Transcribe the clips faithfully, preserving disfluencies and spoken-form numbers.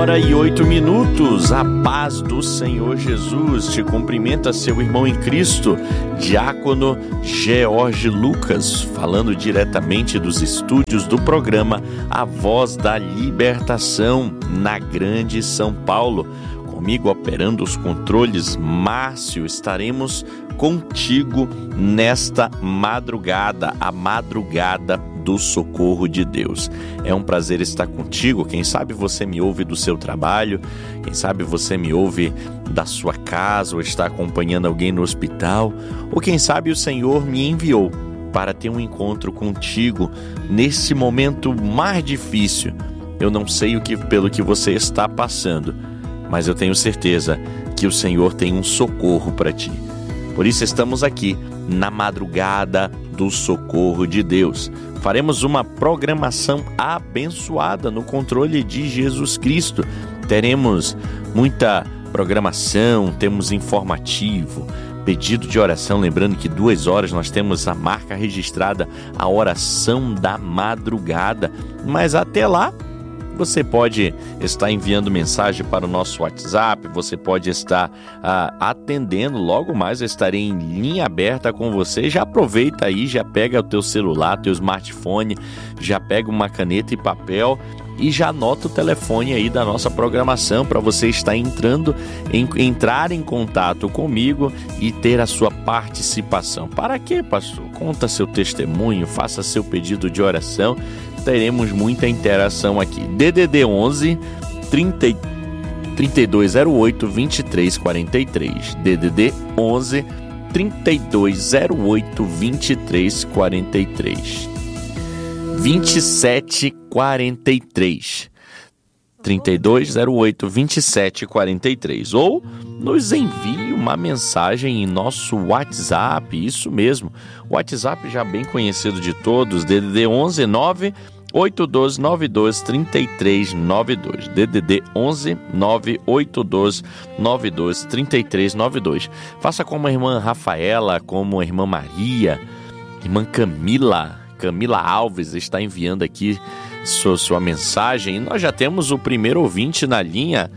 hora e oito minutos, a paz do Senhor Jesus. Te cumprimenta seu irmão em Cristo, Diácono George Lucas, falando diretamente dos estúdios do programa A Voz da Libertação, na Grande São Paulo. Comigo operando os controles, Márcio, estaremos contigo nesta madrugada, a madrugada do socorro de Deus. É um prazer estar contigo. Quem sabe você me ouve do seu trabalho, quem sabe você me ouve da sua casa ou está acompanhando alguém no hospital, ou quem sabe o Senhor me enviou para ter um encontro contigo nesse momento mais difícil. Eu não sei o que, pelo que você está passando, mas eu tenho certeza que o Senhor tem um socorro para ti. Por isso estamos aqui na madrugada do socorro de Deus. Faremos uma programação abençoada no controle de Jesus Cristo. Teremos muita programação, temos informativo, pedido de oração. Lembrando que duas horas nós temos a marca registrada, a oração da madrugada. Mas até lá, você pode estar enviando mensagem para o nosso WhatsApp, você pode estar ah, atendendo, logo mais eu estarei em linha aberta com você. Já aproveita aí, já pega o teu celular, teu smartphone, já pega uma caneta e papel e já anota o telefone aí da nossa programação para você estar entrando, em, entrar em contato comigo e ter a sua participação. Para quê, pastor? Conta seu testemunho, faça seu pedido de oração. Teremos muita interação aqui. D D D onze, trinta, trinta e dois zero oito, vinte e três quarenta e três. D D D onze, trinta e dois zero oito, vinte e três quarenta e três. vinte e sete quarenta e três. trinta e dois zero oito, vinte e sete quarenta e três. Ou nos envie uma mensagem em nosso WhatsApp, isso mesmo. O WhatsApp já bem conhecido de todos, D D D onze nove oito um dois nove dois três três nove dois. D D D onze nove oito um dois nove dois três três nove dois. Faça como a irmã Rafaela, como a irmã Maria, irmã Camila, Camila Alves está enviando aqui sua, sua mensagem. E nós já temos o primeiro ouvinte na linha.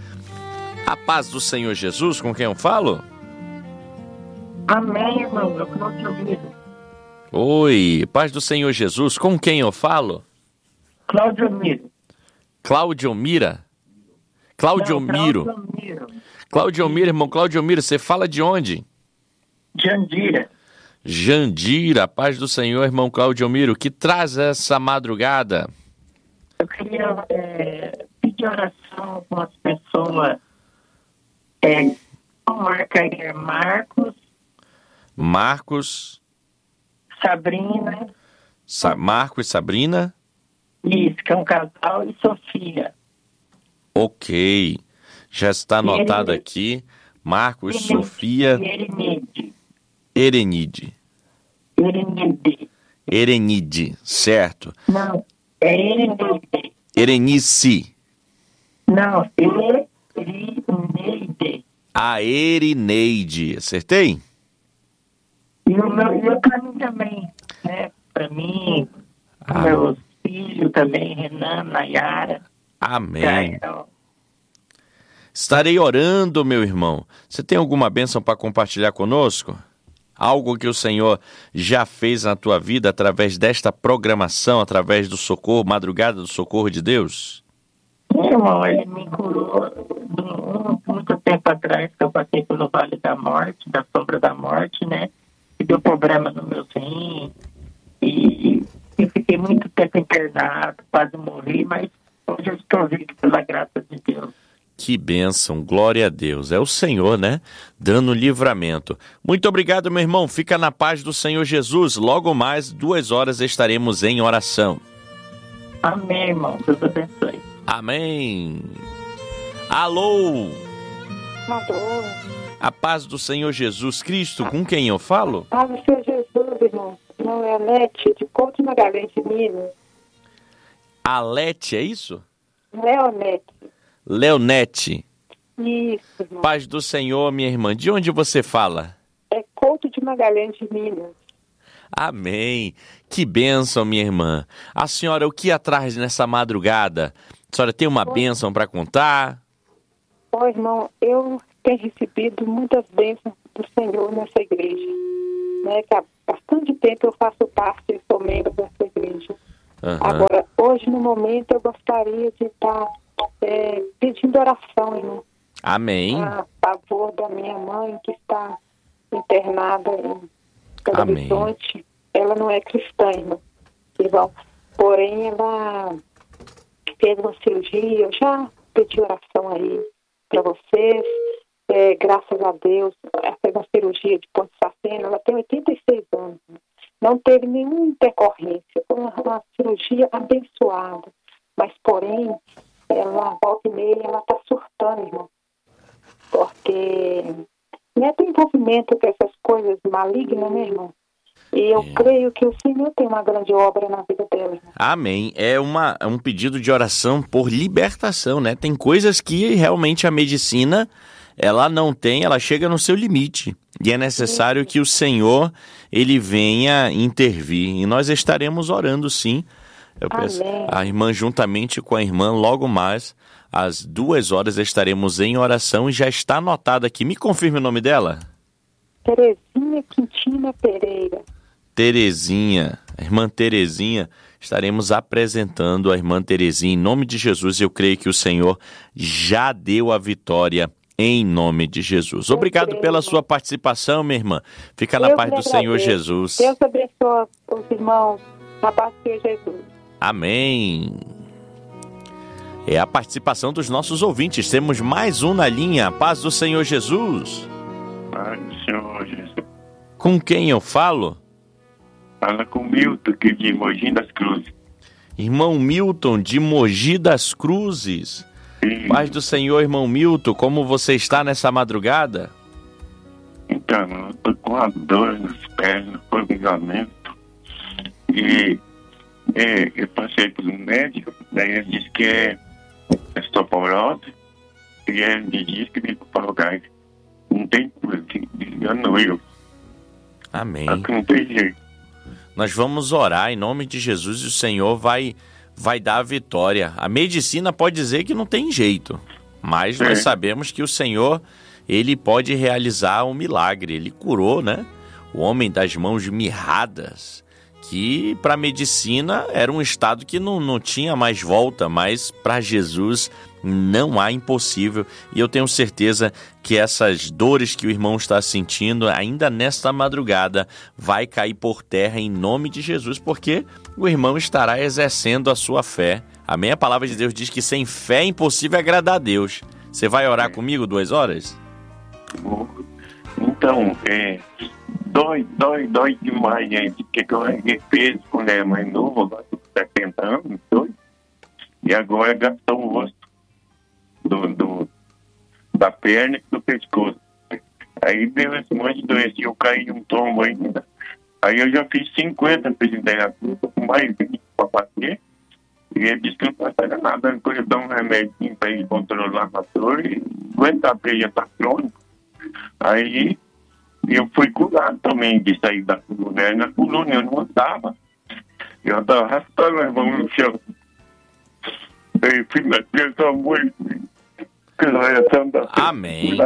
A paz do Senhor Jesus, com quem eu falo? Amém, irmão. Eu não te ouvi. Oi, paz do Senhor Jesus, com quem eu falo? Cláudio Miro. Cláudio Mira? Cláudio Miro. Cláudio Miro, irmão Cláudio Miro, você fala de onde? Jandira. Jandira, paz do Senhor, irmão Cláudio Miro, que traz essa madrugada? Eu queria é, pedir oração com as pessoas. É, marca aí Marcos. Marcos. Sabrina. Sa- Marcos e Sabrina. Isso, que é um casal, e Sofia. Ok, já está anotado Eren... aqui. Marcos, Eren... Sofia. Erenide. Erenide. Erenide. Erenide, certo. Não, é Erenide. Erenice. Não, Erineide. A Erineide, acertei? E o meu, e eu pra mim também, né? Pra mim, Ah. meus filhos também, Renan, Nayara. Amém. Gael. Estarei orando, meu irmão. Você tem alguma bênção para compartilhar conosco? Algo que o Senhor já fez na tua vida através desta programação, através do socorro, madrugada do socorro de Deus? Meu irmão, ele me curou de muito tempo atrás, que eu passei pelo Vale da Morte, da Sombra da Morte, né? E deu problema no meu rim. E eu fiquei muito tempo internado, quase morri, mas hoje eu estou vivo pela graça de Deus. Que bênção, glória a Deus. É o Senhor, né? Dando livramento. Muito obrigado, meu irmão. Fica na paz do Senhor Jesus. Logo mais, duas horas estaremos em oração. Amém, irmão. Deus abençoe. Amém. Alô? Alô? A paz do Senhor Jesus Cristo, com quem eu falo? Paz do Senhor Jesus, irmão. Não é a Lete, de Couto Magalhães, de Minas. Alete, é isso? Leonete. Leonete. Isso, irmão. Paz do Senhor, minha irmã. De onde você fala? É Couto de Magalhães, de Minas. Amém. Que bênção, minha irmã. A senhora, o que atrás nessa madrugada? A senhora tem uma bênção para contar? Ó, irmão, eu tenho recebido muitas bênçãos do Senhor nessa igreja, né? Que há bastante tempo eu faço parte, eu sou membro dessa igreja. Uhum. Agora, hoje, no momento, eu gostaria de estar é, pedindo oração, irmão. Amém. A favor da minha mãe, que está internada em Belo Horizonte. Ela não é cristã, irmão. irmão. Porém, ela fez uma cirurgia. Eu já pedi oração aí para vocês. É, graças a Deus, ela fez uma cirurgia de ponte sacena. Ela tem oitenta e seis anos. Não teve nenhuma intercorrência. Foi uma, uma cirurgia abençoada. Mas, porém, ela, volta e meia, ela está surtando, irmão. Porque né, tem envolvimento com essas coisas malignas, né, irmão? E eu é. creio que o Senhor tem uma grande obra na vida dela. Irmão. Amém. É uma, é um pedido de oração por libertação, né? Tem coisas que realmente a medicina, ela não tem, ela chega no seu limite. E é necessário sim. que o Senhor, ele venha intervir. E nós estaremos orando, sim. Eu peço, a irmã, juntamente com a irmã, logo mais, às duas horas, estaremos em oração e já está anotado aqui. Me confirme o nome dela? Terezinha Quintina Pereira. Terezinha, a irmã Terezinha, estaremos apresentando a irmã Terezinha em nome de Jesus. Eu creio que o Senhor já deu a vitória em nome de Jesus. Obrigado creio, pela irmão. sua participação, minha irmã. Fica na Deus paz do agradeço. Senhor Jesus. Deus abençoe os irmãos na paz do Senhor Jesus. Amém. É a participação dos nossos ouvintes. Temos mais um na linha. Paz do Senhor Jesus. Paz do Senhor Jesus. Com quem eu falo? Fala com Milton, aqui de Mogi das Cruzes. Irmão Milton, de Mogi das Cruzes. Sim. Paz do Senhor, irmão Milton. Como você está nessa madrugada? Então, eu tô com a dor nas pernas, formigamento. E é, eu passei por um médico, daí ele disse que é osteoporose, e ele me disse que me colocar. Não tem cura, engano eu. Amém. Não tem jeito. Nós vamos orar em nome de Jesus e o Senhor vai, vai dar a vitória. A medicina pode dizer que não tem jeito, mas é. nós sabemos que o Senhor, ele pode realizar um milagre. Ele curou, né, o homem das mãos mirradas, que para a medicina era um estado que não, não tinha mais volta, mas para Jesus não há impossível. E eu tenho certeza que essas dores que o irmão está sentindo, ainda nesta madrugada, vai cair por terra em nome de Jesus, porque o irmão estará exercendo a sua fé. Amém? A palavra de Deus diz que sem fé é impossível agradar a Deus. Você vai orar comigo duas horas? Então, é... Dói, dói, dói demais, gente, porque eu erguei peso quando era mais novo, agora tô com setenta anos, dois, e agora gastou o rosto do, do, da perna e do pescoço. Aí deu esse monte de doença e eu caí de um tombo ainda. Aí eu já fiz cinquenta fisioterapia, tô com mais vinte para fazer, e ele disse que não vai fazer nada, depois eu dou um remédio para ele controlar a dor e aguentar, porque já tá crônico. Aí eu fui curado também de sair da coluna. Na coluna eu não andava. Eu andava arrastando as mãos no chão. Eu fui na pressão muito. Amém.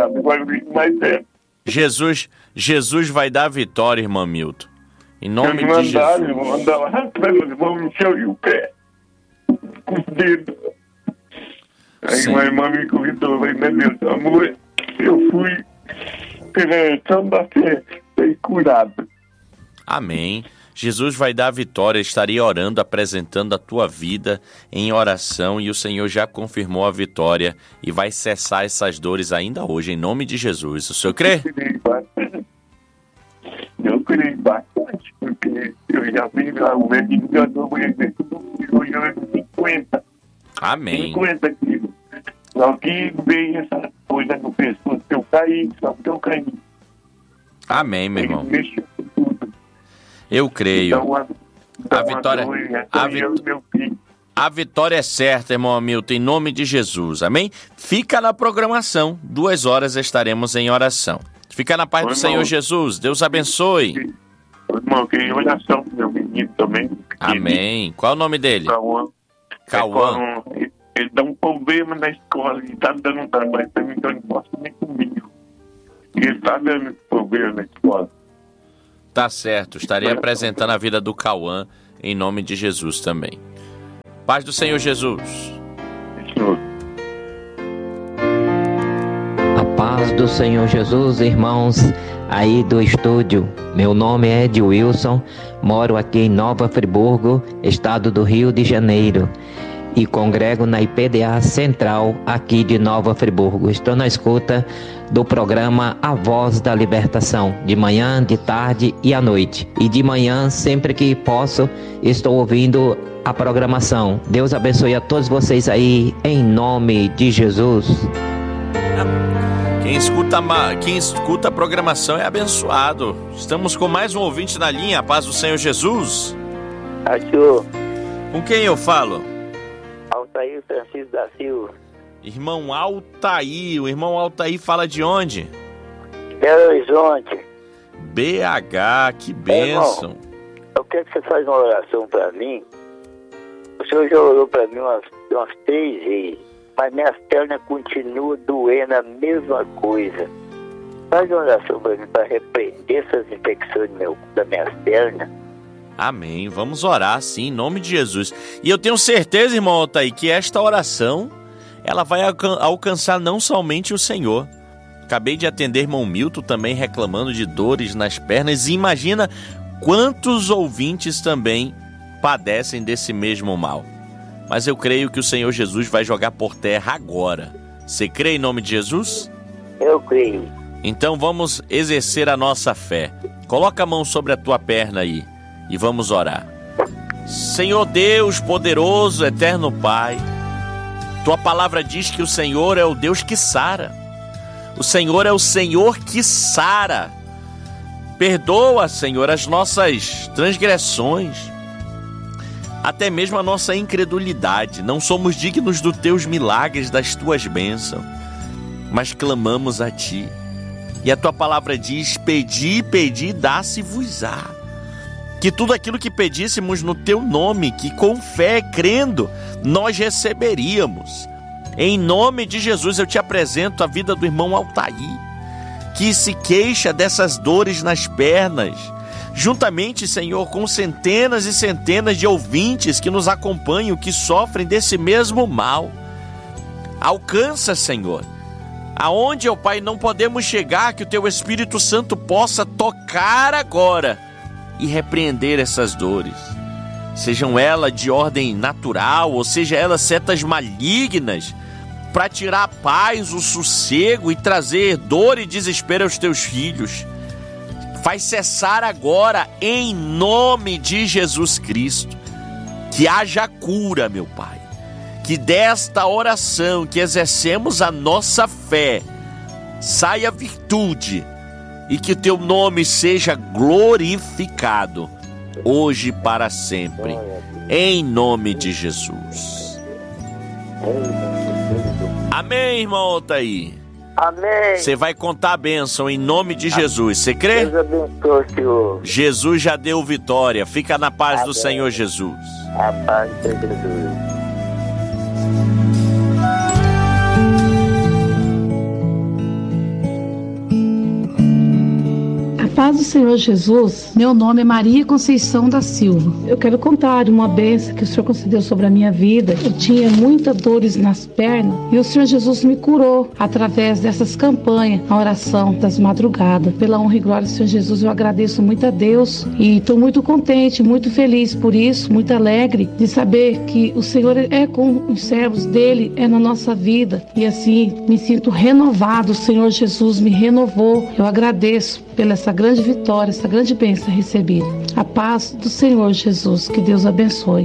Jesus, Jesus vai dar vitória, irmão Milton. Em nome de Jesus. Eu andava arrastando as mãos no chão e o pé. Com os dedos. Aí Sim. uma irmã me convidou. Eu falei, meu Deus, amor, eu fui... Pela da fé, foi curado. Amém. Jesus vai dar a vitória. Estarei orando, apresentando a tua vida em oração e o Senhor já confirmou a vitória e vai cessar essas dores ainda hoje, em nome de Jesus. O senhor crê? Eu creio bastante, eu creio bastante porque eu já vi lá o médico já deu por exemplo, hoje eu tenho cinquenta. Amém. cinquenta quilos. Só que veio essa coisa no pescoço que eu caí, só que eu caí. Amém, meu irmão. Mexeu tudo. Eu creio. Então, a, a vitória, a, vit... a vitória é certa, irmão Hamilton, em nome de Jesus. Amém? Fica na programação. Duas horas estaremos em oração. Fica na paz Ô, do irmão, Senhor Jesus. Deus abençoe. Ô, irmão, queria oração pro meu menino também. Amém. Qual é o nome dele? Cauã. Cauã. É, ele dá um problema na escola, e está dando um trabalho para mim, então eu não posso nem comigo. E ele está dando problema na escola. Tá certo, estarei apresentando a vida do Cauã em nome de Jesus também. Paz do Senhor Jesus. Senhor. A paz do Senhor Jesus, irmãos aí do estúdio. Meu nome é Ed Wilson, moro aqui em Nova Friburgo, estado do Rio de Janeiro, e congrego na I P D A Central aqui de Nova Friburgo. Estou na escuta do programa A Voz da Libertação, de manhã, de tarde e à noite. E de manhã, sempre que posso, estou ouvindo a programação. Deus abençoe a todos vocês aí, em nome de Jesus. Quem escuta, quem escuta a programação é abençoado. Estamos com mais um ouvinte na linha. A paz do Senhor Jesus. Achou. Com quem eu falo? Altair Francisco da Silva. Irmão Altair. O irmão Altair fala de onde? Belo Horizonte. B H, que bênção. Irmão, eu quero que você faça uma oração para mim. O senhor já orou para mim umas, umas três vezes, mas minhas pernas continuam doendo a mesma coisa. Faz uma oração para mim, para repreender essas infecções do meu, das minhas pernas. Amém. Vamos orar, sim, em nome de Jesus. E eu tenho certeza, irmão Altair, que esta oração, ela vai alcan- alcançar não somente o Senhor. Acabei de atender irmão Milton também reclamando de dores nas pernas. E imagina quantos ouvintes também padecem desse mesmo mal. Mas eu creio que o Senhor Jesus vai jogar por terra agora. Você crê em nome de Jesus? Eu creio. Então vamos exercer a nossa fé. Coloca a mão sobre a tua perna aí e vamos orar. Senhor Deus poderoso, eterno Pai, tua palavra diz que o Senhor é o Deus que sara. O Senhor é o Senhor que sara. Perdoa, Senhor, as nossas transgressões, até mesmo a nossa incredulidade. Não somos dignos dos teus milagres, das tuas bênçãos, mas clamamos a ti. E a tua palavra diz: pedi, pedi, dá-se-vos-á. Que tudo aquilo que pedíssemos no teu nome, que com fé, crendo, nós receberíamos. Em nome de Jesus, eu te apresento a vida do irmão Altair, que se queixa dessas dores nas pernas, juntamente, Senhor, com centenas e centenas de ouvintes que nos acompanham, que sofrem desse mesmo mal. Alcança, Senhor, aonde, ó Pai, não podemos chegar, que o Teu Espírito Santo possa tocar agora e repreender essas dores. Sejam elas de ordem natural, ou seja elas setas malignas, para tirar a paz, o sossego e trazer dor e desespero aos Teus filhos. Faz cessar agora, em nome de Jesus Cristo. Que haja cura, meu Pai. Que desta oração que exercemos a nossa fé saia virtude e que o Teu nome seja glorificado hoje e para sempre, em nome de Jesus. Amém, irmão Altair. Amém. Você vai contar a bênção em nome de Jesus. Você crê? Deus abençoe, Senhor. Jesus já deu vitória. Fica na paz Amém. do Senhor Jesus. A paz de Jesus. Paz do Senhor Jesus, meu nome é Maria Conceição da Silva. Eu quero contar uma bênção que o Senhor concedeu sobre a minha vida. Eu tinha muitas dores nas pernas e o Senhor Jesus me curou através dessas campanhas, a oração das madrugadas. Pela honra e glória do Senhor Jesus, eu agradeço muito a Deus e estou muito contente, muito feliz por isso, muito alegre de saber que o Senhor é com os servos dele, é na nossa vida, e assim me sinto renovado. O Senhor Jesus me renovou. Eu agradeço pela essa grande vitória, essa grande bênção recebida. A paz do Senhor Jesus, que Deus abençoe.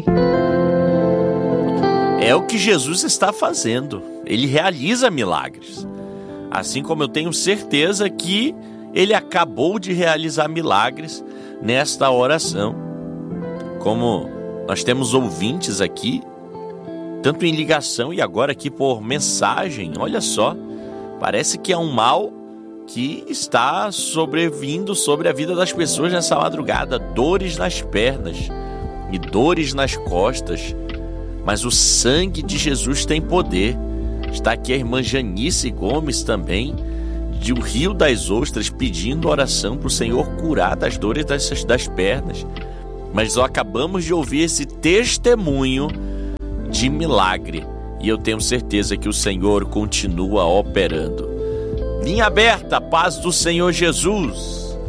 É o que Jesus está fazendo. Ele realiza milagres. Assim como eu tenho certeza que ele acabou de realizar milagres nesta oração. Como nós temos ouvintes aqui, tanto em ligação e agora aqui por mensagem, olha só, parece que é um mal que está sobrevindo sobre a vida das pessoas nessa madrugada. Dores nas pernas e dores nas costas. mas o sangue de Jesus tem poder. Está aqui a irmã Janice Gomes também, de o Rio das Ostras, pedindo oração para o Senhor curar das dores das, das pernas. Mas nós acabamos de ouvir esse testemunho de milagre, e eu tenho certeza que o Senhor continua operando. Linha aberta, paz do Senhor Jesus.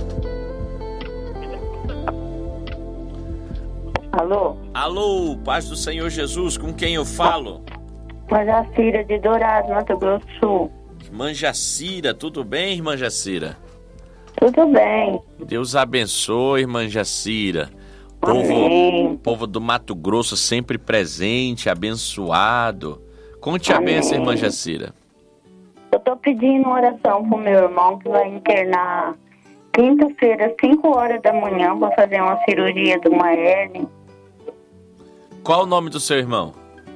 Alô? Alô, paz do Senhor Jesus, com quem eu falo? Irmã Jacira de Dourado, Mato Grosso do Sul. Irmã Jacira, tudo bem, irmã Jacira? Tudo bem. Deus abençoe, irmã Jacira. Povo, povo do Mato Grosso sempre presente, abençoado. Conte a bênção, irmã Jacira. Eu tô pedindo oração pro meu irmão que vai internar quinta-feira, cinco horas da manhã, para fazer uma cirurgia de uma hérnia. Qual o nome do seu irmão?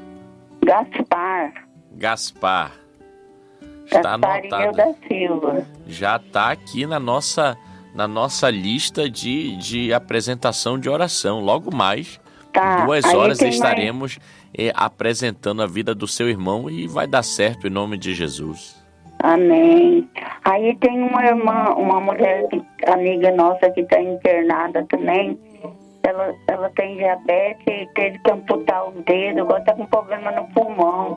Gaspar. Gaspar. Está anotado. da Silva. Já está aqui na nossa, na nossa lista de, de apresentação de oração. Logo mais, tá. duas Aí horas estaremos mais... eh, apresentando a vida do seu irmão e vai dar certo em nome de Jesus. Amém. Aí tem uma irmã, uma mulher, que, amiga nossa que está internada também. Ela, ela tem diabetes e teve que amputar o dedo, agora está com problema no pulmão.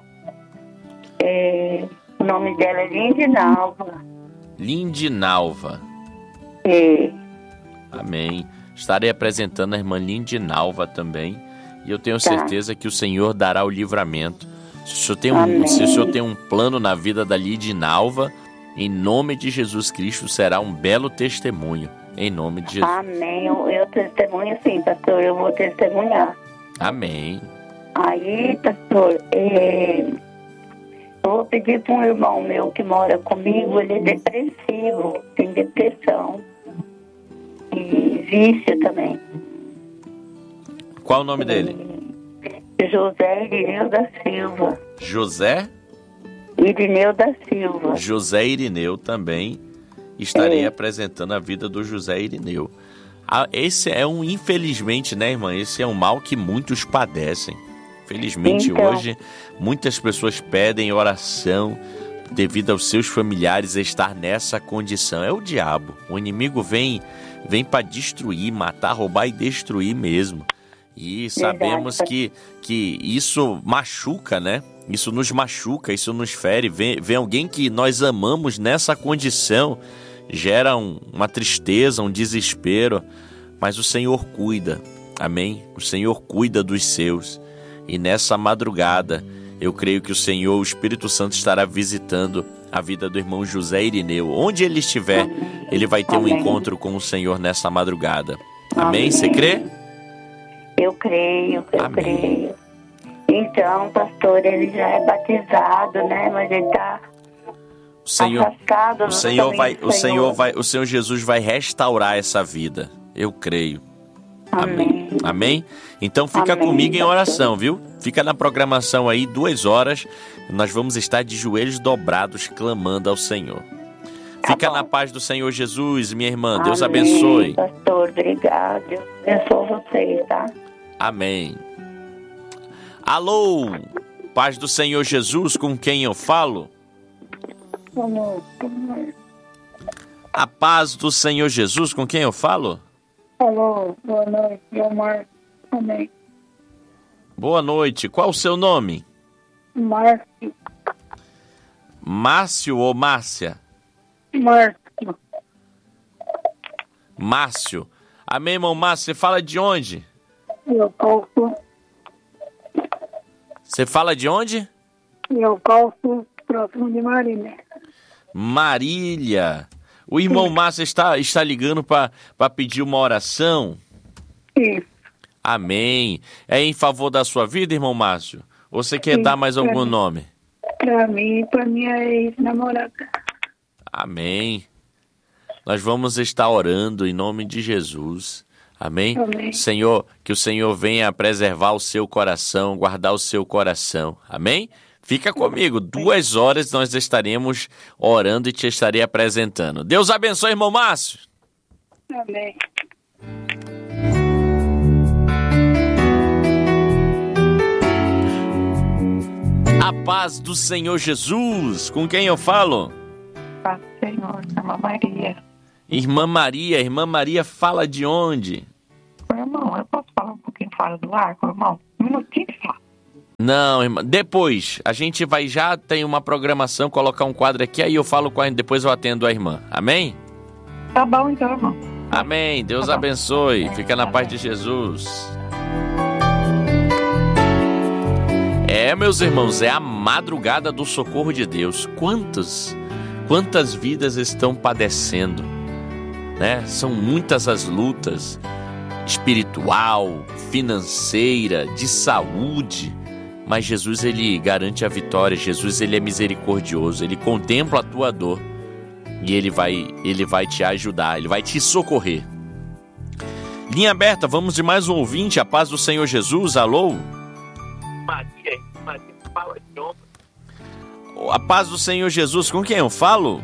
É, o nome dela é Lindinalva. Lindinalva. É. Amém. Estarei apresentando a irmã Lindinalva também. E eu tenho Tá. certeza que o Senhor dará o livramento. Se o senhor tem um, se o senhor tem um plano na vida da Lindinalva, em nome de Jesus Cristo, será um belo testemunho. Em nome de Jesus. Amém. Eu, eu testemunho sim, pastor. Eu vou testemunhar. Amém. Aí, pastor, é, eu vou pedir para um irmão meu que mora comigo, ele é depressivo, tem depressão e vício também. Qual o nome dele? José Irineu da Silva. José? Irineu da Silva. José Irineu também. Estarei É. apresentando a vida do José Irineu. Ah, esse é um, infelizmente, né, irmã? Esse é um mal que muitos padecem. Felizmente, Então. hoje, muitas pessoas pedem oração devido aos seus familiares estar nessa condição. É o diabo. O inimigo vem, vem para destruir, matar, roubar e destruir mesmo. E sabemos que, que isso machuca, né? Isso nos machuca, isso nos fere. Vem, vem alguém que nós amamos nessa condição, gera um, uma tristeza, um desespero. Mas o Senhor cuida, amém? O Senhor cuida dos seus. E nessa madrugada, eu creio que o Senhor, o Espírito Santo, estará visitando a vida do irmão José Irineu. Onde ele estiver, ele vai ter Amém. um encontro com o Senhor nessa madrugada. Amém? Você crê? Eu creio, eu Amém. creio. Então, pastor, ele já é batizado, né? Mas ele está O Senhor, afastado. o Senhor vai, do o Senhor vai, o Senhor Jesus vai restaurar essa vida. Eu creio. Amém. Amém? Então fica Amém, comigo em pastor. oração, viu? Fica na programação aí, duas horas. Nós vamos estar de joelhos dobrados, clamando ao Senhor. Fica na paz do Senhor Jesus, minha irmã. Deus Amém, abençoe. pastor, obrigado. Deus abençoe vocês, tá? Amém. Alô, paz do Senhor Jesus, com quem eu falo? Vamos. A paz do Senhor Jesus, com quem eu falo? Alô, boa noite, meu Marcos. Amém. Boa noite. Qual o seu nome? Márcio. Márcio ou Márcia? Márcio. Márcio. Amém, irmão Márcio. Você fala de onde? Eu calço. Você fala de onde? Eu calço próximo de Marília. Marília. O irmão Márcio está, está ligando para pedir uma oração? Isso. Amém. É em favor da sua vida, irmão Márcio? Ou você quer Sim, dar mais algum é. nome? Pra mim e pra minha ex-namorada. Amém. Nós vamos estar orando em nome de Jesus. Amém? Amém. Senhor, que o Senhor venha preservar o seu coração, guardar o seu coração. Amém? Fica comigo. Duas horas nós estaremos orando e te estarei apresentando. Deus abençoe, irmão Márcio. Amém. A paz do Senhor Jesus. Com quem eu falo? Paz do Senhor, irmã Maria. Irmã Maria. Irmã Maria fala de onde? Irmão, eu posso falar um pouquinho fora do ar, irmão? Um minutinho só. Não, irmã. Depois, a gente vai já, tem uma programação, colocar um quadro aqui, aí eu falo com a depois eu atendo a irmã. Amém? Tá bom então, irmão. Amém. Deus abençoe. Fica na paz de Jesus. É, meus irmãos, é a madrugada do socorro de Deus. Quantas, quantas vidas estão padecendo, né? São muitas as lutas espiritual, financeira, de saúde. Mas Jesus, ele garante a vitória. Jesus, ele é misericordioso. Ele contempla a tua dor. E ele vai, ele vai te ajudar. Ele vai te socorrer. Linha aberta, vamos de mais um ouvinte. A paz do Senhor Jesus. Alô? Maria, Maria, fala de novo. A paz do Senhor Jesus. Com quem eu falo?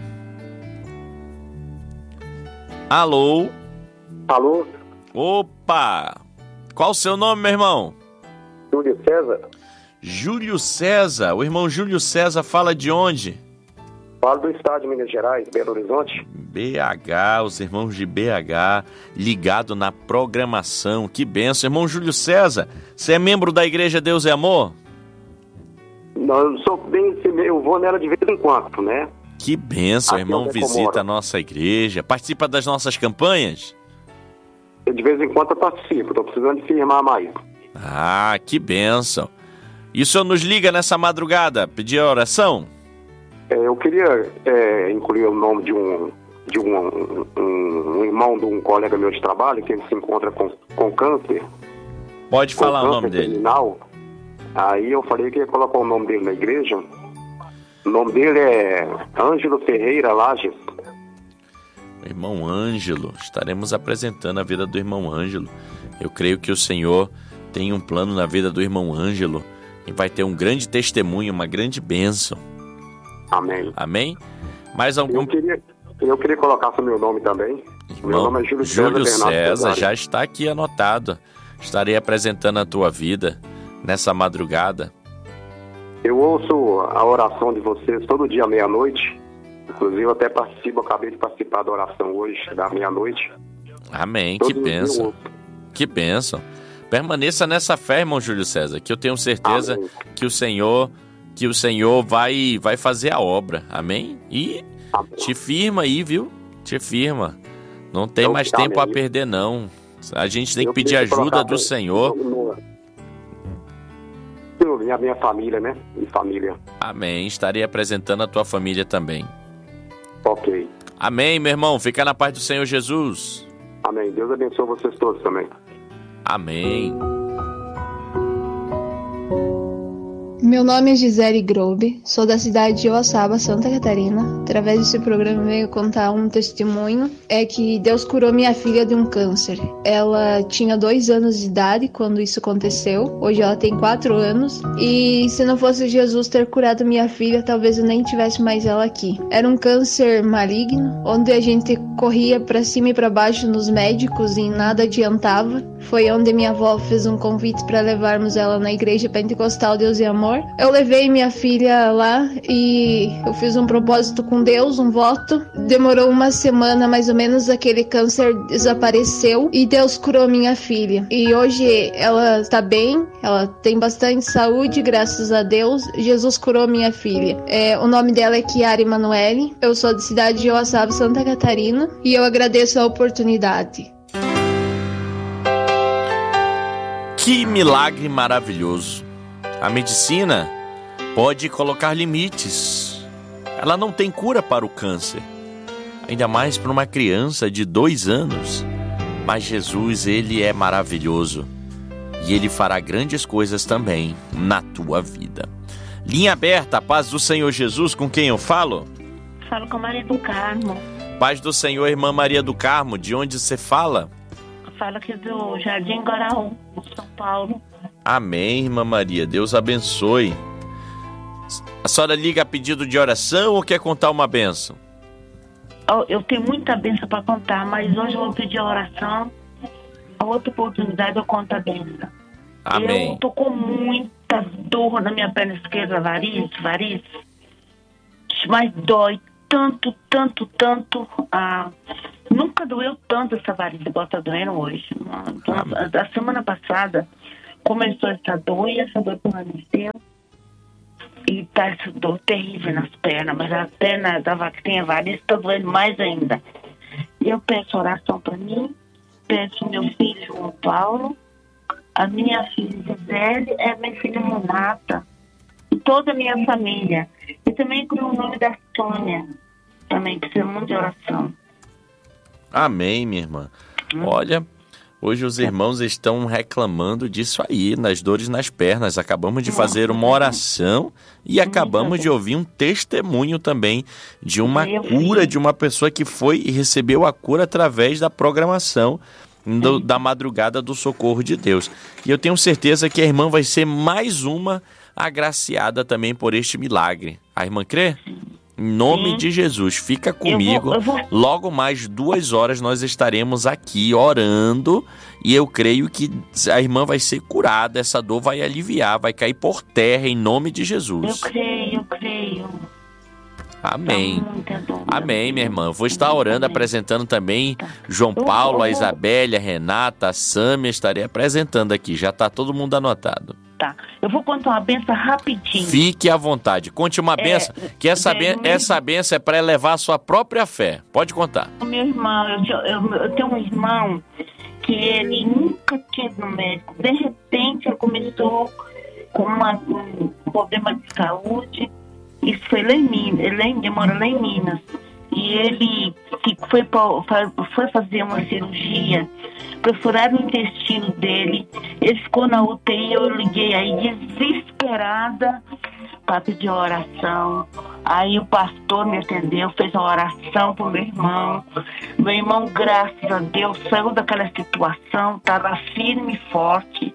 Alô? Alô? Opa! Qual o seu nome, meu irmão? Júlio César. Júlio César. O irmão Júlio César fala de onde? Falo do estado de Minas Gerais, Belo Horizonte. B H, os irmãos de B H, ligado na programação. Que benção. Irmão Júlio César, você é membro da Igreja Deus é Amor? Não, eu sou bem, eu vou nela de vez em quando, né? Que benção, Aqui irmão, visita a nossa igreja, participa das nossas campanhas? Eu, de vez em quando eu participo, estou precisando de firmar mais. Ah, que benção. E o senhor nos liga nessa madrugada, pedir a oração? É, eu queria é, incluir o nome de um de um, um, um, um irmão de um colega meu de trabalho, que ele se encontra com, com câncer. Pode falar o nome dele. Terminal. Aí eu falei que ia colocar o nome dele na igreja. O nome dele é Ângelo Ferreira Lages. Irmão Ângelo, estaremos apresentando a vida do irmão Ângelo. Eu creio que o Senhor tem um plano na vida do irmão Ângelo e vai ter um grande testemunho, uma grande bênção. Amém. Amém? Mais algum... Eu queria, eu queria colocar o meu nome também. Irmão, meu nome é Júlio, Júlio César, César, já está aqui anotado. Estarei apresentando a tua vida nessa madrugada. Eu ouço a oração de vocês todo dia à meia-noite. Inclusive, eu até participo, eu acabei de participar da oração hoje, da meia-noite. Amém, Todo que bênção. Que bênção. Permaneça nessa fé, irmão Júlio César, que eu tenho certeza Amém. que o Senhor, que o Senhor vai, vai fazer a obra. Amém? E Amém. Te firma aí, viu? Te firma. Não tem eu, mais tempo Amém. a perder, não. A gente tem eu que pedir ajuda do Senhor. E a minha família, né? Minha família. Amém. Estarei apresentando a tua família também. Ok. Amém, meu irmão. Fica na paz do Senhor Jesus. Amém. Deus abençoe vocês todos também. Amém. Meu nome é Gisele Grobe, sou da cidade de Oaçaba, Santa Catarina. Através desse programa eu venho contar um testemunho, é que Deus curou minha filha de um câncer. Ela tinha dois anos de idade quando isso aconteceu, hoje ela tem quatro anos, e se não fosse Jesus ter curado minha filha, talvez eu nem tivesse mais ela aqui. Era um câncer maligno, onde a gente corria para cima e para baixo nos médicos e nada adiantava. Foi onde minha avó fez um convite para levarmos ela na igreja pentecostal Deus e Amor. Eu levei minha filha lá e eu fiz um propósito com Deus, um voto. Demorou uma semana mais ou menos, aquele câncer desapareceu e Deus curou minha filha. E hoje ela está bem, ela tem bastante saúde, graças a Deus. Jesus curou minha filha. É, o nome dela é Kiara Emanuele. Eu sou da cidade de Oaçaba, Santa Catarina, e eu agradeço a oportunidade. Que milagre maravilhoso! A medicina pode colocar limites. Ela não tem cura para o câncer, ainda mais para uma criança de dois anos. Mas Jesus, ele é maravilhoso e ele fará grandes coisas também na tua vida. Linha aberta, a paz do Senhor Jesus, com quem eu falo? Falo com Maria do Carmo. Paz do Senhor, irmã Maria do Carmo, de onde você fala? Falo aqui do Jardim Guaraú, São Paulo. Amém, irmã Maria. Deus abençoe. A senhora liga a pedido de oração ou quer contar uma bênção? Eu tenho muita bênção para contar, mas hoje eu vou pedir a oração. A outra oportunidade eu conto a bênção. Amém. Eu tô com muita dor na minha perna esquerda, variz, variz. Mas dói tanto, tanto, tanto. Ah, nunca doeu tanto essa variz igual tá doendo hoje. Então, a, a semana passada começou essa dor e essa dor permaneceu. E tá essa dor terrível nas pernas, mas a perna da vaca que tem a variz tá doendo mais ainda. E eu peço oração para mim, peço meu filho João Paulo, a minha filha Gisele, a minha filha Renata, e toda a minha família. E também com o nome da Sônia, também precisa muito de oração. Amém, minha irmã. Hum. Olha, hoje os irmãos estão reclamando disso aí, nas dores nas pernas. Acabamos de fazer uma oração e acabamos de ouvir um testemunho também de uma cura de uma pessoa que foi e recebeu a cura através da programação do, da madrugada do Socorro de Deus. E eu tenho certeza que a irmã vai ser mais uma agraciada também por este milagre. A irmã crê? Em nome Sim. de Jesus, fica comigo. Eu vou, eu vou... Logo mais duas horas nós estaremos aqui orando e eu creio que a irmã vai ser curada, essa dor vai aliviar, vai cair por terra em nome de Jesus. Eu creio, eu creio. Amém. Amém, minha irmã. Vou estar orando, apresentando também João Paulo, a Isabelle, a Renata, a Sâmia, estarei apresentando aqui. Já está todo mundo anotado. Tá. Eu vou contar uma benção rapidinho. Fique à vontade. Conte uma é, benção, que essa, ben, essa benção é para elevar a sua própria fé. Pode contar. Meu irmão, eu, eu, eu tenho um irmão que ele nunca tinha ido no médico. De repente, ele começou com uma, um problema de saúde. Isso foi lá em Minas. Ele mora lá em Minas. E ele foi, foi fazer uma cirurgia, perfuraram o intestino dele, ele ficou na U T I, eu liguei aí desesperada para pedir oração. Aí o pastor me atendeu, fez uma oração pro meu irmão. Meu irmão, graças a Deus, saiu daquela situação, estava firme e forte.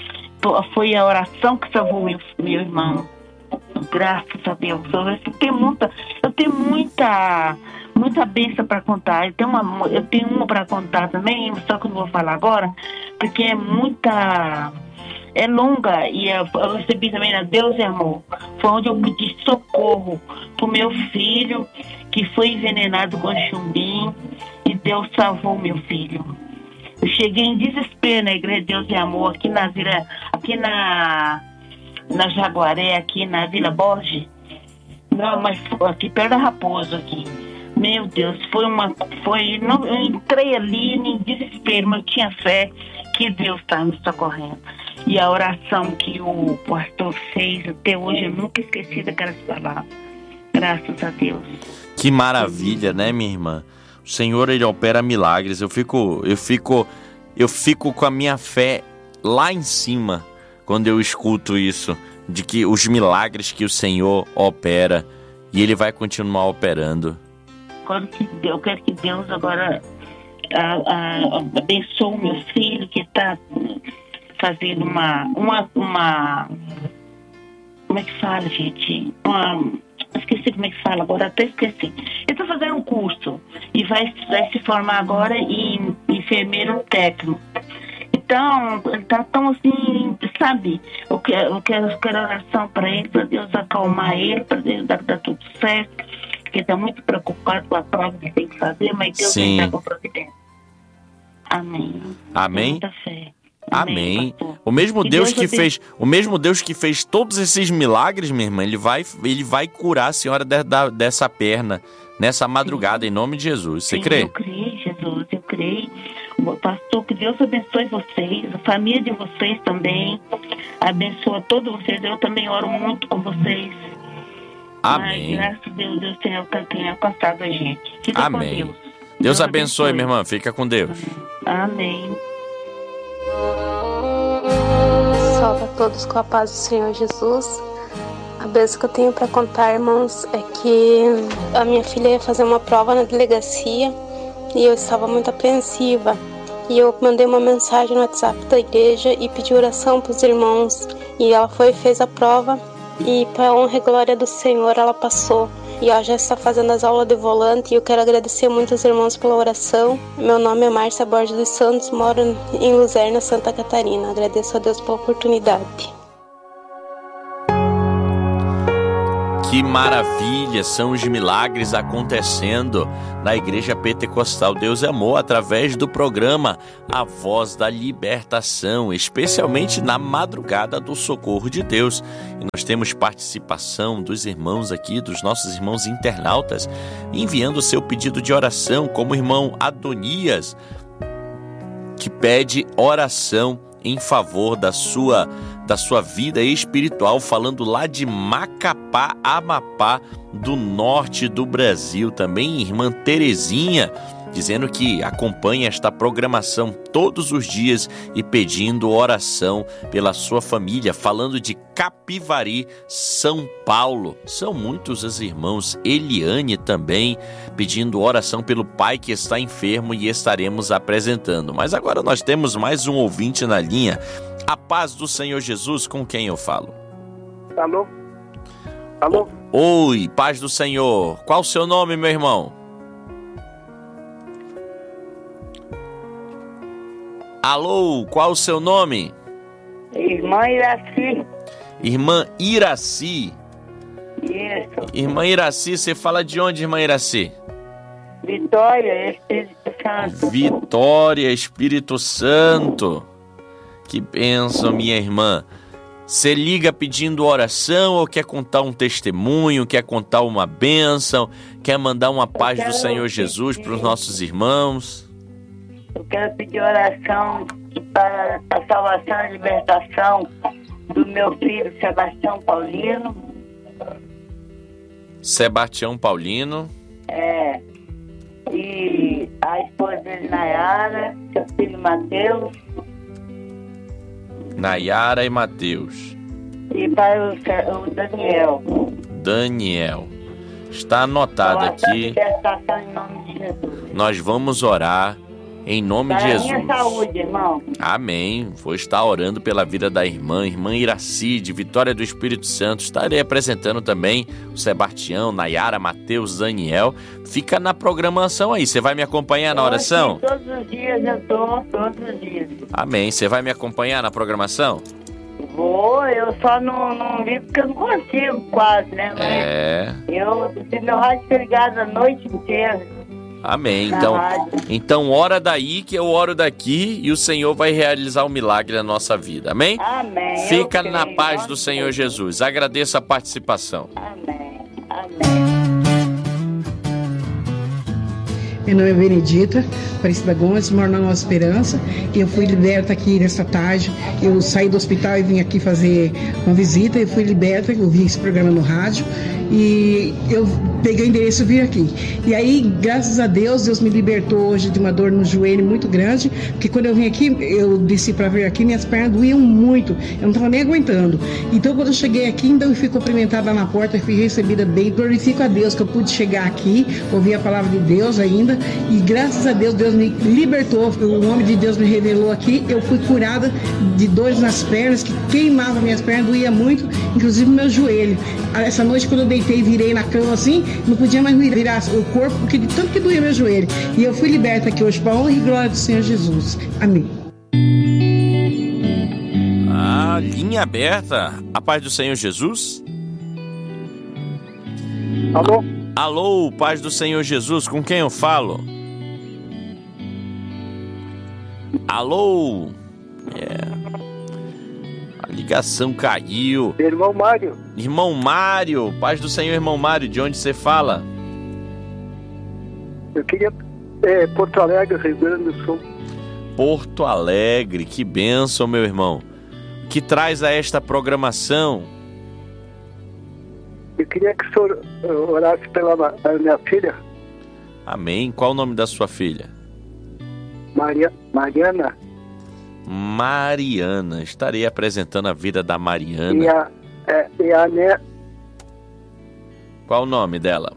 Foi a oração que salvou meu, meu irmão. Graças a Deus. Eu tenho muita, eu tenho muita, muita bênção para contar. Eu tenho uma, eu tenho uma para contar também, só que eu não vou falar agora, porque é muita, é longa e eu, eu recebi também na Deus e Amor. Foi onde eu pedi socorro pro meu filho que foi envenenado com chumbim e Deus salvou meu filho. Eu cheguei em desespero na Igreja Deus e Amor aqui na vila, aqui na na Jaguaré, aqui na Vila Borges. Não, mas aqui perto da Raposo, aqui. Meu Deus, foi uma... Foi, não, eu entrei ali em desespero, mas eu tinha fé que Deus estava me socorrendo. E a oração que o pastor fez, até hoje eu nunca esqueci daquelas palavras. Graças a Deus. Que maravilha, né, minha irmã? O Senhor, Ele opera milagres. Eu fico, eu fico, eu fico com a minha fé lá em cima quando eu escuto isso, de que os milagres que o Senhor opera e Ele vai continuar operando. Eu quero que Deus agora a, a, abençoe o meu filho que está fazendo uma, uma, uma... Como é que fala, gente? Uma, esqueci como é que fala agora, até esqueci. Ele está fazendo um curso e vai, vai se formar agora em enfermeiro técnico. Então, ele tá tão assim, sabe? Eu quero, eu quero, eu quero oração para ele, para Deus acalmar ele, para Deus dar, dar tudo certo. Porque ele tá muito preocupado com a prova que tem que fazer, mas Deus Sim. vai dar com providência. Amém. Amém. Muita fé. Amém. Amém. O mesmo Deus, Deus que fez, o mesmo Deus que fez todos esses milagres, minha irmã, ele vai, ele vai curar a senhora de, de, dessa perna nessa madrugada, Sim. em nome de Jesus. Você Sim, crê? Eu creio, Jesus, eu creio. Pastor, que Deus abençoe vocês, a família de vocês também. Abençoa todos vocês. Eu também oro muito com vocês. Amém. Mas, graças a Deus, Deus tem, tem alcançado a gente. Fica Amém. com Deus. Deus, Deus abençoe, abençoe, minha irmã. Fica com Deus. Amém. Salve a todos com a paz do Senhor Jesus. A bênção que eu tenho para contar, irmãos, é que a minha filha ia fazer uma prova na delegacia e eu estava muito apreensiva. E eu mandei uma mensagem no WhatsApp da igreja e pedi oração para os irmãos. E ela foi e fez a prova. E para a honra e glória do Senhor, ela passou. e ó, já está fazendo as aulas de volante, e eu quero agradecer muito aos irmãos pela oração. Meu nome é Márcia Borges dos Santos, moro em Luzerna, Santa Catarina. Agradeço a Deus pela oportunidade. Que maravilha, são os milagres acontecendo na Igreja Pentecostal Deus é Amor, através do programa A Voz da Libertação, especialmente na madrugada do Socorro de Deus. E nós temos participação dos irmãos aqui, dos nossos irmãos internautas, enviando o seu pedido de oração, como o irmão Adonias, que pede oração em favor da sua da sua vida espiritual, falando lá de Macapá, Amapá, do norte do Brasil. Também irmã Terezinha, dizendo que acompanha esta programação todos os dias e pedindo oração pela sua família, falando de Capivari, São Paulo. São muitos os irmãos. Eliane também pedindo oração pelo pai que está enfermo, e estaremos apresentando. Mas agora nós temos mais um ouvinte na linha. A paz do Senhor Jesus, com quem eu falo? Alô? Alô? Oi, paz do Senhor. Qual o seu nome, meu irmão? Alô, qual o seu nome? Irmã Iraci. Irmã Iraci. Isso. Irmã Iraci, você fala de onde, irmã Iraci? Vitória, Espírito Santo. Vitória, Espírito Santo. Que bênção, minha irmã. Você liga pedindo oração ou quer contar um testemunho, quer contar uma bênção, quer mandar uma paz do Senhor Jesus para os nossos irmãos? Eu quero pedir oração para a salvação e libertação do meu filho Sebastião Paulino. Sebastião Paulino. É. E a esposa dele, Nayara, seu filho Mateus. Nayara e Mateus. E para o, o Daniel. Daniel. Está anotado aqui. Em nome de Jesus. Nós vamos orar em nome para de Jesus. Minha saúde, irmão. Amém. Vou estar orando pela vida da irmã, irmã Iraci, de Vitória do Espírito Santo. Estarei apresentando também o Sebastião, Nayara, Mateus, Daniel. Fica na programação aí. Você vai me acompanhar na oração? Sim, todos os dias eu tô, todos os dias. Amém. Você vai me acompanhar na programação? Vou, eu só não, não ligo porque eu não consigo quase, né? Mas é. Eu tenho meu rádio ligado a noite inteira. Amém. Então, então ora daí que eu oro daqui e o Senhor vai realizar um milagre na nossa vida. Amém? Amém. Fica na paz do Senhor Jesus. Agradeço a participação. Amém. Amém. Meu nome é Benedita Aparecida Gomes, moro na Nova Esperança. Eu fui liberta aqui nessa tarde. Eu saí do hospital e vim aqui fazer uma visita. Eu fui liberta, eu vi esse programa no rádio e eu peguei o endereço e vim aqui. E aí, graças a Deus, Deus me libertou hoje de uma dor no joelho muito grande, porque quando eu vim aqui, eu desci para vir aqui, minhas pernas doíam muito, eu não estava nem aguentando. Então, quando eu cheguei aqui, ainda eu fui cumprimentada na porta, fui recebida bem. Glorifico a Deus que eu pude chegar aqui, ouvir a palavra de Deus ainda, e graças a Deus, Deus me libertou, o nome de Deus me revelou aqui. Eu fui curada de dores nas pernas, que queimava minhas pernas, doía muito, inclusive meu joelho. Essa noite, quando eu deitei, virei na cama assim, não podia mais virar o corpo, porque de tanto que doía meu joelho. E eu fui liberta aqui hoje para a honra e glória do Senhor Jesus. Amém. Ah, linha aberta. A paz do Senhor Jesus. Alô? Alô, paz do Senhor Jesus, com quem eu falo? Alô? É. A ligação caiu. Irmão Mário. Irmão Mário, paz do Senhor, irmão Mário, de onde você fala? Eu queria... É, Porto Alegre, Rio Grande do Sul. Porto Alegre, que bênção, meu irmão. O que traz a esta programação? Eu queria que o senhor orasse pela minha filha. Amém. Qual o nome da sua filha? Maria, Mariana. Mariana. Estarei apresentando a vida da Mariana. E a, é, e a né... Qual o nome dela?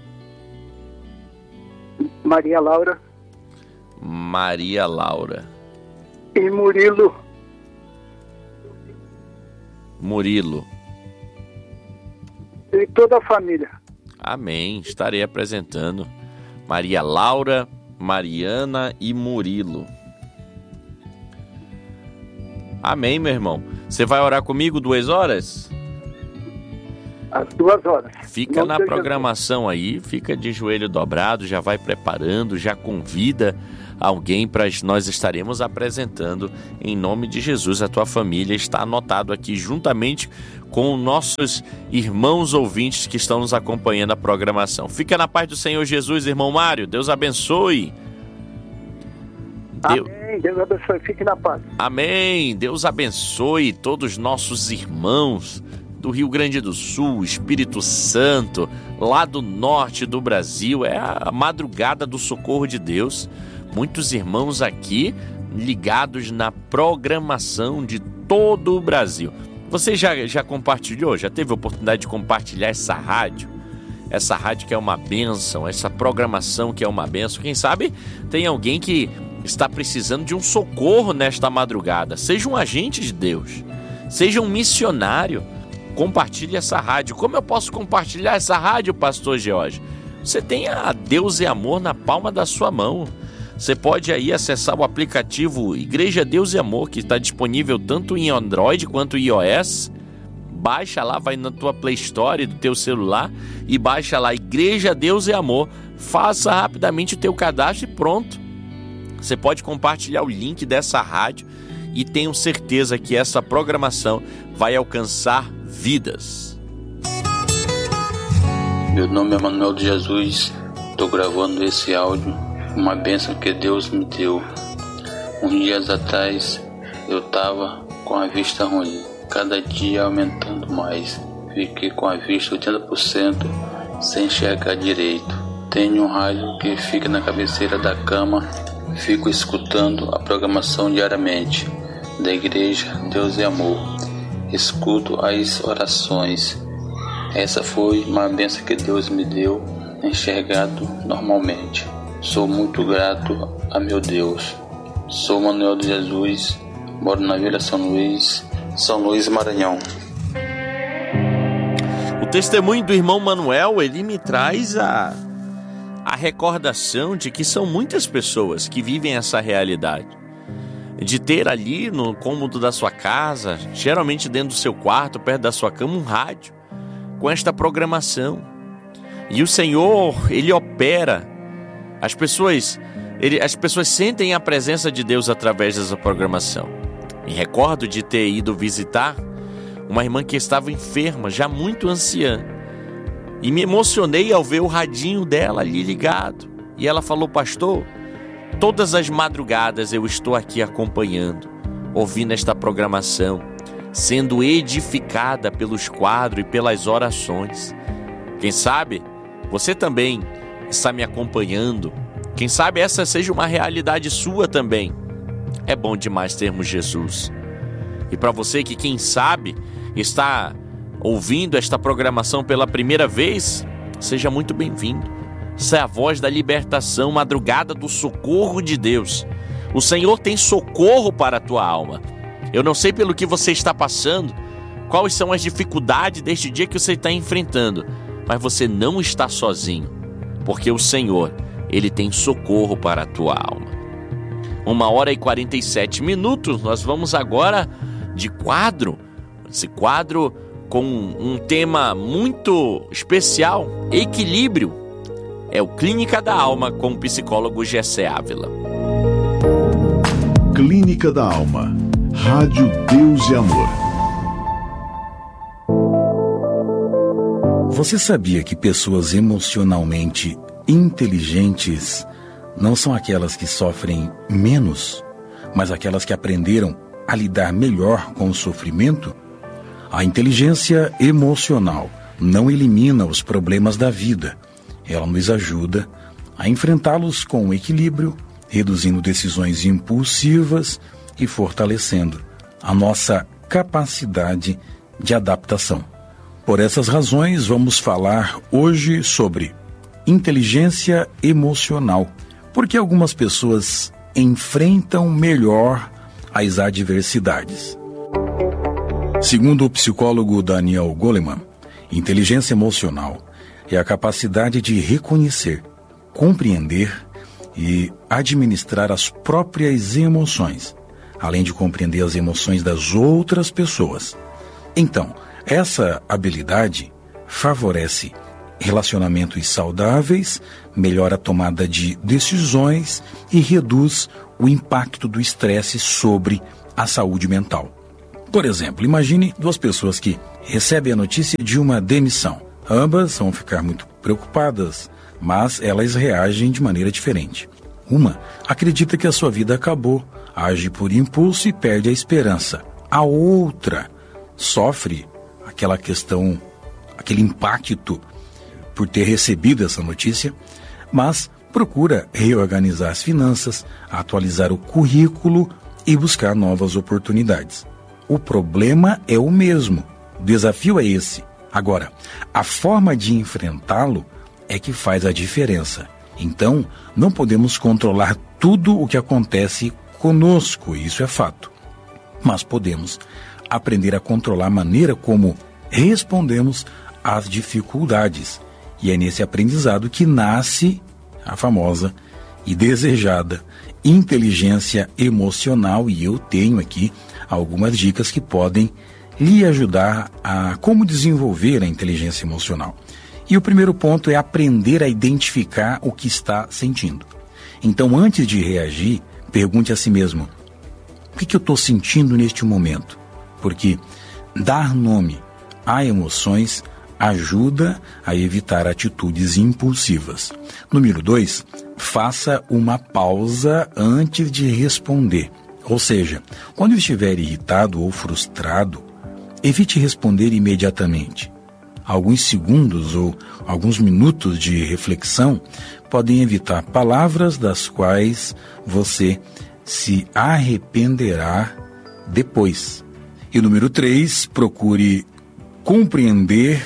Maria Laura. Maria Laura. E Murilo. Murilo. E toda a família. Amém. Estarei apresentando Maria Laura, Mariana e Murilo. Amém, meu irmão. Você vai orar comigo duas horas? Às duas horas. Fica na programação aí, fica de joelho dobrado, já vai preparando, já convida alguém para nós estaremos apresentando em nome de Jesus. A tua família está anotado aqui juntamente com nossos irmãos ouvintes que estão nos acompanhando a programação. Fica na paz do Senhor Jesus, irmão Mário. Deus abençoe. Deus... Amém. Deus abençoe. Fique na paz. Amém. Deus abençoe todos os nossos irmãos do Rio Grande do Sul, Espírito Santo, lá do norte do Brasil. É a madrugada do socorro de Deus. Muitos irmãos aqui ligados na programação de todo o Brasil. Você já, já compartilhou, já teve a oportunidade de compartilhar essa rádio? Essa rádio que é uma bênção, essa programação que é uma bênção. Quem sabe tem alguém que está precisando de um socorro nesta madrugada. Seja um agente de Deus, seja um missionário. Compartilhe essa rádio. Como eu posso compartilhar essa rádio, pastor George? Você tem a Deus e Amor na palma da sua mão. Você pode aí acessar o aplicativo Igreja Deus e Amor, que está disponível tanto em Android quanto em iOS. Baixa lá, vai na tua Play Store do teu celular e baixa lá Igreja Deus e Amor. Faça rapidamente o teu cadastro e pronto. Você pode compartilhar o link dessa rádio e tenho certeza que essa programação vai alcançar vidas. Meu nome é Manuel de Jesus, estou gravando esse áudio. Uma bênção que Deus me deu. Uns dias atrás eu estava com a vista ruim, cada dia aumentando mais. Fiquei com a vista oitenta por cento sem enxergar direito. Tenho um rádio que fica na cabeceira da cama, fico escutando a programação diariamente da Igreja Deus e Amor. Escuto as orações. Essa foi uma bênção que Deus me deu, enxergado normalmente. Sou muito grato a meu Deus. Sou Manuel de Jesus, moro na Vila São Luís, São Luís, Maranhão. O testemunho do irmão Manuel, ele me traz a, a recordação de que são muitas pessoas que vivem essa realidade. De ter ali no cômodo da sua casa, geralmente dentro do seu quarto, perto da sua cama, um rádio com esta programação. E o Senhor, Ele opera. As pessoas, ele, as pessoas sentem a presença de Deus através dessa programação. Me recordo de ter ido visitar uma irmã que estava enferma, já muito anciã. E me emocionei ao ver o radinho dela ali ligado. E ela falou: pastor, todas as madrugadas eu estou aqui acompanhando, ouvindo esta programação, sendo edificada pelos quadros e pelas orações. Quem sabe você também está me acompanhando. Quem sabe essa seja uma realidade sua também. É bom demais termos Jesus. E para você que, quem sabe, está ouvindo esta programação pela primeira vez, seja muito bem-vindo. Essa é a voz da libertação, madrugada do socorro de Deus. O Senhor tem socorro para a tua alma. Eu não sei pelo que você está passando, quais são as dificuldades deste dia que você está enfrentando, mas você não está sozinho. Porque o Senhor, Ele tem socorro para a tua alma. Uma hora e quarenta e sete minutos, nós vamos agora de quadro. Esse quadro com um tema muito especial, equilíbrio. É o Clínica da Alma com o psicólogo Gessé Ávila. Clínica da Alma, Rádio Deus e Amor. Você sabia que pessoas emocionalmente inteligentes não são aquelas que sofrem menos, mas aquelas que aprenderam a lidar melhor com o sofrimento? A inteligência emocional não elimina os problemas da vida. Ela nos ajuda a enfrentá-los com equilíbrio, reduzindo decisões impulsivas e fortalecendo a nossa capacidade de adaptação. Por essas razões, vamos falar hoje sobre inteligência emocional, porque algumas pessoas enfrentam melhor as adversidades. Segundo o psicólogo Daniel Goleman, inteligência emocional é a capacidade de reconhecer, compreender e administrar as próprias emoções, além de compreender as emoções das outras pessoas. Então, essa habilidade favorece relacionamentos saudáveis, melhora a tomada de decisões e reduz o impacto do estresse sobre a saúde mental. Por exemplo, imagine duas pessoas que recebem a notícia de uma demissão. Ambas vão ficar muito preocupadas, mas elas reagem de maneira diferente. Uma acredita que a sua vida acabou, age por impulso e perde a esperança. A outra sofre aquela questão, aquele impacto por ter recebido essa notícia, mas procura reorganizar as finanças, atualizar o currículo e buscar novas oportunidades. O problema é o mesmo, o desafio é esse. Agora, a forma de enfrentá-lo é que faz a diferença. Então, não podemos controlar tudo o que acontece conosco, isso é fato. Mas podemos aprender a controlar a maneira como respondemos às dificuldades. E é nesse aprendizado que nasce a famosa e desejada inteligência emocional. E eu tenho aqui algumas dicas que podem lhe ajudar a como desenvolver a inteligência emocional. E o primeiro ponto é aprender a identificar o que está sentindo. Então, antes de reagir, pergunte a si mesmo: o que, que eu estou sentindo neste momento? Porque dar nome a emoções ajuda a evitar atitudes impulsivas. Número dois, faça uma pausa antes de responder. Ou seja, quando estiver irritado ou frustrado, evite responder imediatamente. Alguns segundos ou alguns minutos de reflexão podem evitar palavras das quais você se arrependerá depois. E número três, procure compreender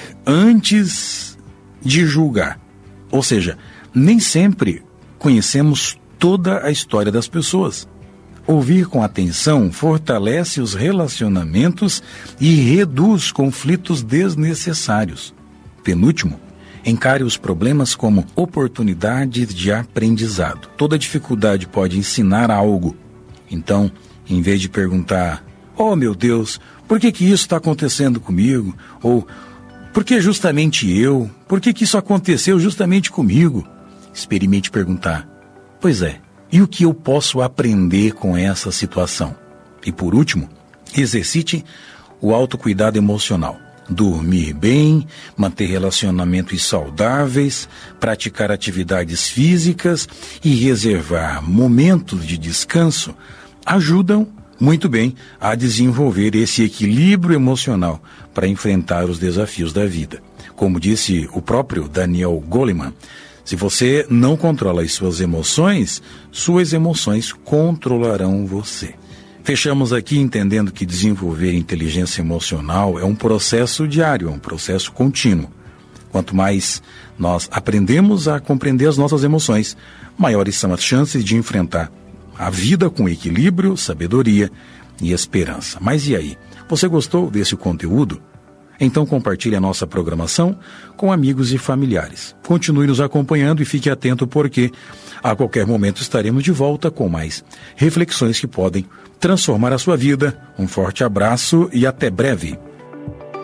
antes de julgar. Ou seja, nem sempre conhecemos toda a história das pessoas. Ouvir com atenção fortalece os relacionamentos e reduz conflitos desnecessários. Penúltimo, encare os problemas como oportunidades de aprendizado. Toda dificuldade pode ensinar algo. Então, em vez de perguntar: oh meu Deus, por que que isso está acontecendo comigo? Ou, por que justamente eu? Por que que isso aconteceu justamente comigo? Experimente perguntar: pois é, e o que eu posso aprender com essa situação? E por último, exercite o autocuidado emocional. Dormir bem, manter relacionamentos saudáveis, praticar atividades físicas e reservar momentos de descanso ajudam muito bem a desenvolver esse equilíbrio emocional para enfrentar os desafios da vida. Como disse o próprio Daniel Goleman, se você não controla as suas emoções, suas emoções controlarão você. Fechamos aqui entendendo que desenvolver inteligência emocional é um processo diário, é um processo contínuo. Quanto mais nós aprendemos a compreender as nossas emoções, maiores são as chances de enfrentar a vida com equilíbrio, sabedoria e esperança. Mas e aí? Você gostou desse conteúdo? Então compartilhe a nossa programação com amigos e familiares. Continue nos acompanhando e fique atento, porque a qualquer momento estaremos de volta com mais reflexões que podem transformar a sua vida. Um forte abraço e até breve.